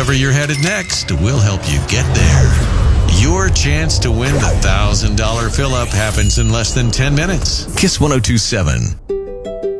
wherever you're headed next, we'll help you get there. Your chance to win the $1,000 fill-up happens in less than 10 minutes. Kiss 102.7.